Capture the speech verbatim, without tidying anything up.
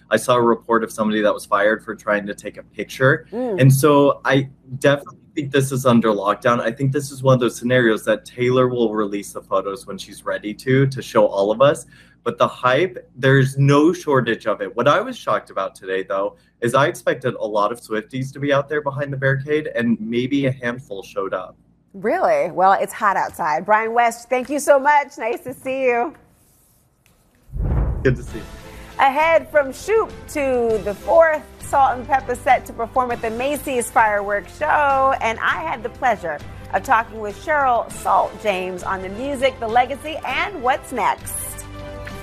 I saw a report of somebody that was fired for trying to take a picture. Mm. And so I definitely think this is under lockdown. I think this is one of those scenarios that Taylor will release the photos when she's ready to, to show all of us. But the hype, there's no shortage of it. What I was shocked about today, though, is I expected a lot of Swifties to be out there behind the barricade, and maybe a handful showed up. Really? Well, it's hot outside. Brian West, thank you so much. Nice to see you. Good to see you. Ahead from Shoop to the fourth Salt and Pepper set to perform at the Macy's Fireworks Show. And I had the pleasure of talking with Cheryl Salt James on the music, the legacy, and what's next.